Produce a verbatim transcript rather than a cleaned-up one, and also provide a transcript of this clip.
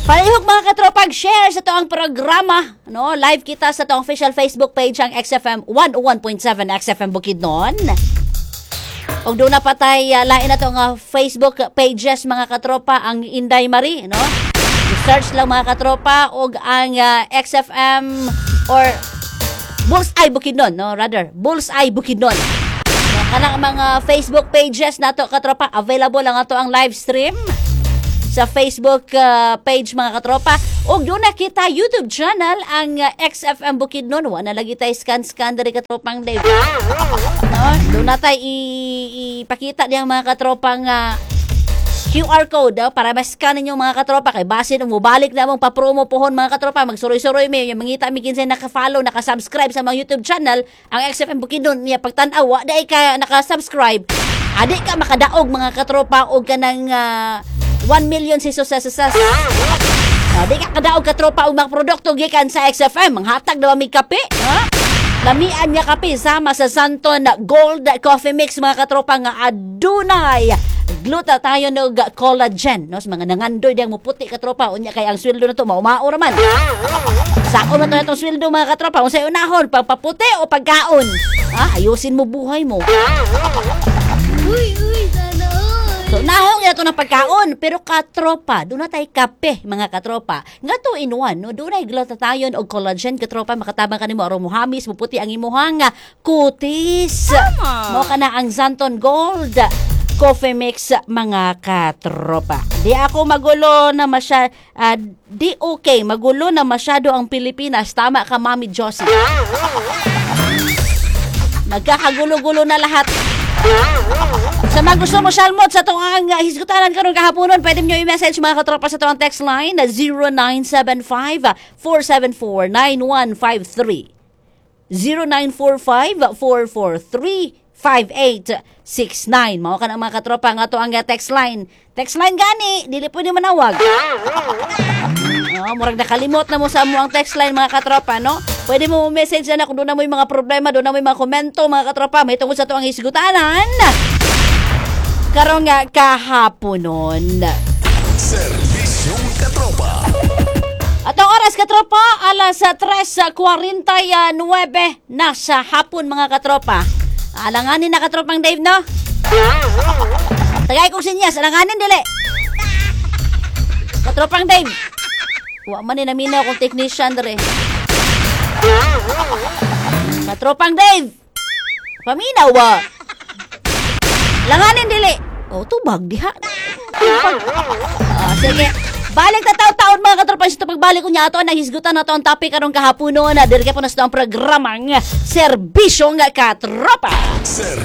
Palihog mga katropag, share sa toang programa. No? Live kita sa toang official Facebook page ang X F M one oh one point seven X F M Bukidnon. Og doon na patay, uh, lain na itong uh, Facebook pages mga katropa, ang Inday Marie. No? I-search lang mga katropa og ang uh, X F M or Bullseye Bukidnon. No? Rather, Bullseye Bukidnon. No? Kanang mga Facebook pages na to katropa, available lang ato ang live stream sa Facebook uh, page mga katropa. O doon na kita YouTube channel ang uh, X F M Bukidnon. Wala na lagi tayo scan-scan dari katropang Dave. No? Doon na tayo ipakita niyang mga katropang uh, Q R code uh, para mas-scan ninyo mga katropa. Kay basin mo balik na mong papromo pohon mga katropa. Magsuroy-suroy may yung mangita mi kinsay naka-follow, naka-subscribe sa mga YouTube channel ang X F M Bukidnon. Niya pagtan-aw wa dai ka naka-subscribe. Adi ka makadaog mga katropa og kanang uh, one million si susas-susas. Uh, di ka kadaog katropa og mga produkto gikan sa X F M. Manghatag daw mi kape, ha? Lamian niya kape sama sa Santon Gold Coffee Mix mga katropa nga adunay gluta tayo ng collagen, no? Sa mga nangandoy diyang muputi katropa unya kay ang sweldo na to maumao raman. Saan na to natong sweldo mga katropa? Unsay unahon, pagpaputi o pagkaon? Ha? Ayusin mo buhay mo. Uy, uy, sana all. So, nahong ito ng pagkaon. Pero katropa, doon na tayo kape, mga katropa. Nga to in one, no? Doon na glutathione o collagen, katropa. Makatabang ka ni mo, araw muhamis, muputi ang imuhang kutis. Mo ka na ang Santon Gold Coffee Mix, mga katropa. Di ako magulo na masyado, uh, di okay, magulo na masyado ang Pilipinas. Tama ka, Mami Josie. Nagkakagulo-gulo na lahat. Sa mga gusto mo salmot sa itong ang uh, hisgutanan karong kahaponon, pwede nyo i-message mga katropa sa itong text line na zero nine seven five, four seven four, nine one five three. zero nine four five, four four three, five eight six nine. Mao ka ng mga katropa nga to ang text line. Text line gani, dili pwede manawag. Oh, murag nakalimot na mo sa mo ang text line mga katropa, no? Pwede mo message na kung doon na mo yung mga problema, doon na mo yung mga komento mga katropa. May tungkol sa to ang hisgutanan karong nga kahaponon. Servisyong katropa. Atong oras katropa, alas tres forty-nine na sa hapon mga katropa. Alanganin na katropang Dave, no? Tagay kong sinyas, alanganin dili. Katropang Dave. Wa man ni naminaw kong technician dere. Katropang Dave. Paminaw ba? Langanin dili. Oh, tubag diha. Ah, sige. Balik na taon-taon mga katropa sa pagbalik ko niya ato na hisgutan na to ang topic karong kahaponon na dire po na sa ang programang Serbisyong Katropa. Sir